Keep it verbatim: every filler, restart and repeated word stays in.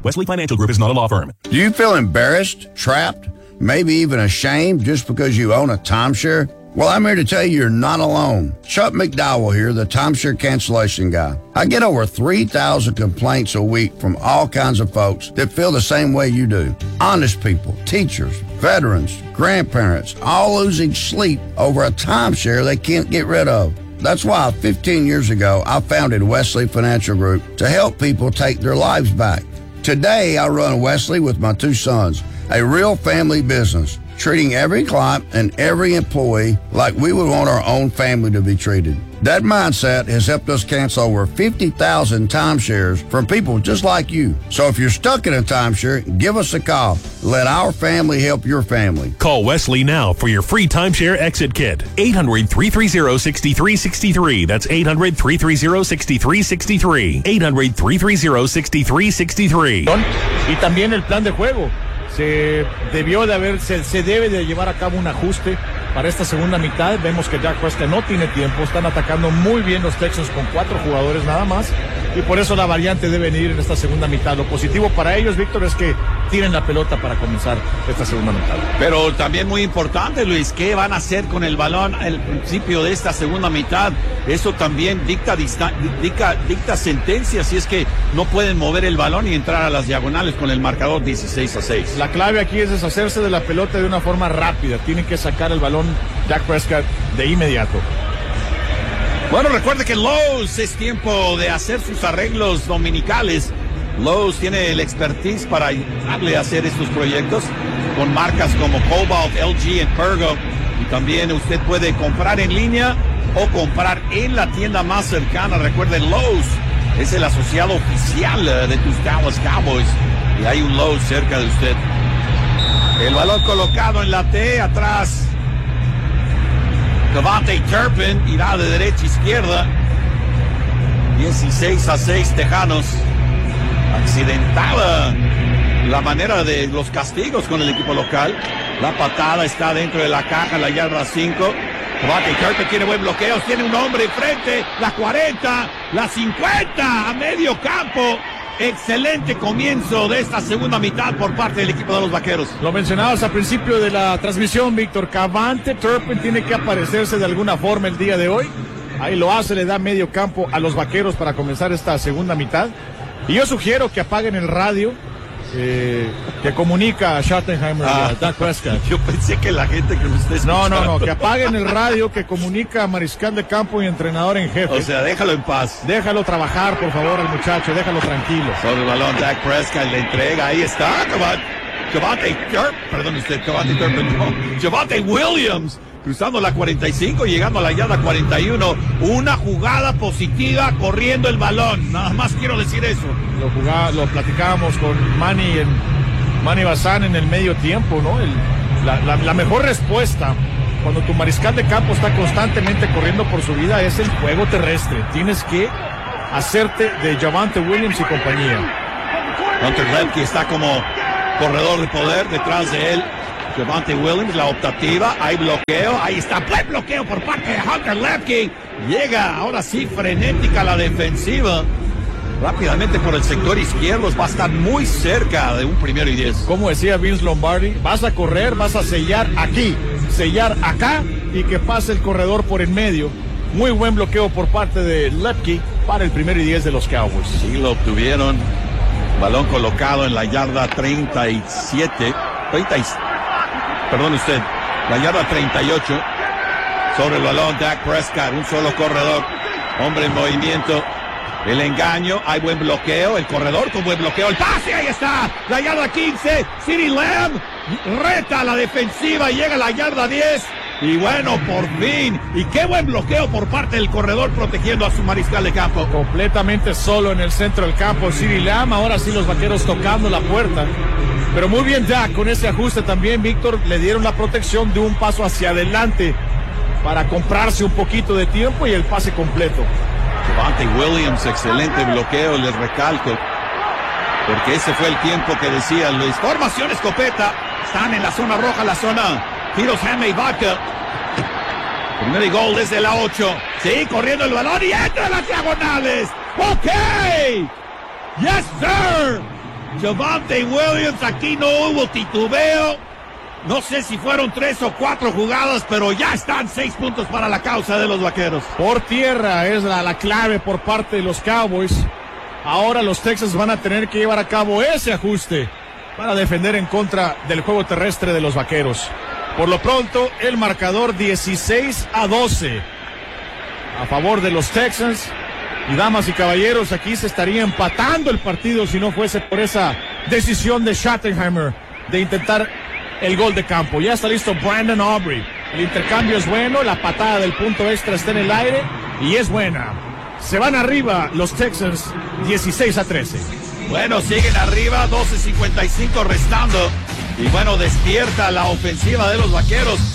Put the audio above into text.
Wesley Financial Group is not a law firm. Do you feel embarrassed, trapped, maybe even ashamed just because you own a timeshare? Well, I'm here to tell you you're not alone. Chuck McDowell here, the timeshare cancellation guy. I get over three thousand complaints a week from all kinds of folks that feel the same way you do. Honest people, teachers, veterans, grandparents, all losing sleep over a timeshare they can't get rid of. That's why fifteen years ago, I founded Wesley Financial Group to help people take their lives back. Today, I run Wesley with my two sons, a real family business, treating every client and every employee like we would want our own family to be treated. That mindset has helped us cancel over fifty thousand timeshares from people just like you. So if you're stuck in a timeshare, give us a call. Let our family help your family. Call Wesley now for your free timeshare exit kit. eight hundred, three three zero, six three six three. That's eight hundred, three three zero, six three six three. eight hundred, three three zero, six three six three. Y también el plan de juego. Se debió de haber, se, se debe de llevar a cabo un ajuste para esta segunda mitad. Vemos que Dak Prescott no tiene tiempo, están atacando muy bien los Texans con cuatro jugadores nada más, y por eso la variante debe venir en esta segunda mitad. Lo positivo para ellos, Víctor, es que tienen la pelota para comenzar esta segunda mitad. Pero también muy importante, Luis, ¿qué van a hacer con el balón al principio de esta segunda mitad? Eso también dicta, dicta, dicta, dicta sentencia, si es que no pueden mover el balón y entrar a las diagonales con el marcador dieciséis a seis. La clave aquí es deshacerse de la pelota de una forma rápida. Tienen que sacar el balón Dak Prescott de inmediato. Bueno, recuerde que Lowe's es tiempo de hacer sus arreglos dominicales. Lowe's tiene el expertise para ayudarle a hacer estos proyectos con marcas como Cobalt, L G y Pergo. Y también usted puede comprar en línea o comprar en la tienda más cercana. Recuerde, Lowe's es el asociado oficial de tus Dallas Cowboys y hay un Lowe's cerca de usted. El balón colocado en la T, atrás KaVontae Turpin irá de derecha a izquierda. dieciséis a seis Tejanos. Accidentada la manera de los castigos con el equipo local. La patada está dentro de la caja, la yarda cinco. KaVontae Turpin tiene buen bloqueo, tiene un hombre enfrente, la cuarenta, la cincuenta, a medio campo. Excelente comienzo de esta segunda mitad por parte del equipo de los Vaqueros. Lo mencionabas al principio de la transmisión, Víctor. KaVontae Turpin tiene que aparecerse de alguna forma el día de hoy. Ahí lo hace, le da medio campo a los Vaqueros para comenzar esta segunda mitad. Y yo sugiero que apaguen el radio eh, que comunica a Schottenheimer ah, y a Dak Prescott. Yo pensé que la gente que me está escuchando. No, no, no, que apaguen el radio que comunica a mariscal de campo y entrenador en jefe. O sea, déjalo en paz. Déjalo trabajar, por favor, al muchacho, déjalo tranquilo. Sobre el balón, Dak Prescott le entrega, ahí está, KaVontae Turpin, perdón usted, KaVontae Turpin, no, KaVontae Williams, cruzando la cuarenta y cinco, llegando a la yarda cuarenta y uno, una jugada positiva, corriendo el balón, nada más quiero decir eso. Lo jugaba, lo platicábamos con Manny, en, Manny Bazán en el medio tiempo, ¿no? El, la, la, la mejor respuesta cuando tu mariscal de campo está constantemente corriendo por su vida es el juego terrestre. Tienes que hacerte de Javonte Williams y compañía. Hunter Lepke está como corredor de poder, detrás de él Javonte Williams, la optativa, hay bloqueo, ahí está, buen bloqueo por parte de Hunter Lepke, llega ahora sí frenética la defensiva, rápidamente por el sector izquierdo, va a estar muy cerca de un primero y diez. Como decía Vince Lombardi, vas a correr, vas a sellar aquí, sellar acá y que pase el corredor por en medio. Muy buen bloqueo por parte de Lepke para el primero y diez de los Cowboys. Sí, lo obtuvieron. Balón colocado en la yarda treinta y siete. treinta y, perdón usted, la yarda treinta y ocho. Sobre el balón, Dak Prescott, un solo corredor. Hombre en movimiento. El engaño, hay buen bloqueo. El corredor con buen bloqueo. El pase, ahí está. La yarda quince. CeeDee Lamb reta a la defensiva y llega a la yarda diez. Y bueno, por fin, y qué buen bloqueo por parte del corredor protegiendo a su mariscal de campo. Completamente solo en el centro del campo CeeDee Lamb, ahora sí los Vaqueros tocando la puerta. Pero muy bien Dak, con ese ajuste también, Víctor, le dieron la protección de un paso hacia adelante para comprarse un poquito de tiempo y el pase completo. Javonte Williams, excelente bloqueo, les recalco, porque ese fue el tiempo que decía Luis. Formación escopeta, están en la zona roja, la zona Tiros Hammy Vodka. Primer y gol desde la ocho. Sí, corriendo el balón y entra a las diagonales. Ok. Yes, sir. Javonte Williams, aquí no hubo titubeo. No sé si fueron tres o cuatro jugadas, pero ya están seis puntos para la causa de los Vaqueros. Por tierra es la, la clave por parte de los Cowboys. Ahora los Texans van a tener que llevar a cabo ese ajuste para defender en contra del juego terrestre de los Vaqueros. Por lo pronto, el marcador dieciséis a doce a favor de los Texans. Y damas y caballeros, aquí se estaría empatando el partido si no fuese por esa decisión de Schottenheimer de intentar el gol de campo. Ya está listo Brandon Aubrey. El intercambio es bueno, la patada del punto extra está en el aire y es buena. Se van arriba los Texans dieciséis a trece. Bueno, siguen arriba, doce cincuenta y cinco restando. Y bueno, despierta la ofensiva de los Vaqueros.